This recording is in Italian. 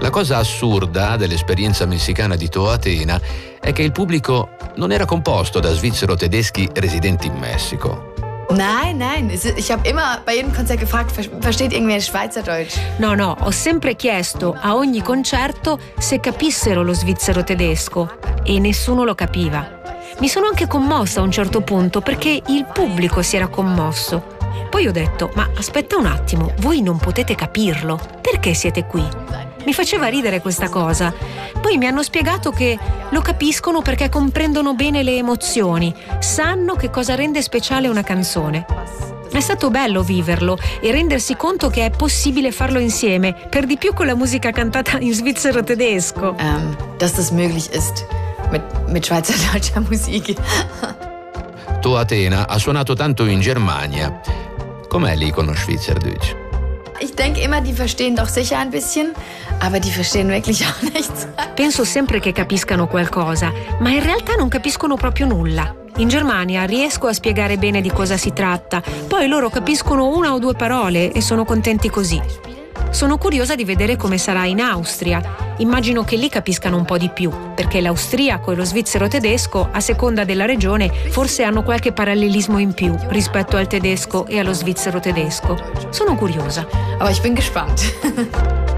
La cosa assurda dell'esperienza messicana di Toa Atena è che il pubblico non era composto da svizzero-tedeschi residenti in Messico. Nein. Ich habe immer bei jedem Konzert gefragt, versteht irgendwer Schweizerdeutsch? No, ho sempre chiesto a ogni concerto se capissero lo svizzero tedesco e nessuno lo capiva. Mi sono anche commossa a un certo punto perché il pubblico si era commosso. Poi ho detto, ma aspetta un attimo, voi non potete capirlo, perché siete qui? Mi faceva ridere questa cosa. Poi mi hanno spiegato che lo capiscono perché comprendono bene le emozioni, sanno che cosa rende speciale una canzone. È stato bello viverlo e rendersi conto che è possibile farlo insieme, per di più con la musica cantata in svizzero tedesco. Dass das möglich ist mit schweizerdeutscher Musik. Toa Atena ha suonato tanto in Germania. Com'è lì con lo Schweizerdeutsch? Ich denke immer, die verstehen doch sicher ein bisschen, aber die verstehen wirklich auch nichts. Penso sempre che capiscano qualcosa, ma in realtà non capiscono proprio nulla. In Germania riesco a spiegare bene di cosa si tratta, poi loro capiscono una o due parole e sono contenti così. Sono curiosa di vedere come sarà in Austria. Immagino che lì capiscano un po' di più, perché l'austriaco e lo svizzero tedesco, a seconda della regione, forse hanno qualche parallelismo in più rispetto al tedesco e allo svizzero tedesco. Sono curiosa. Aber ich bin gespannt.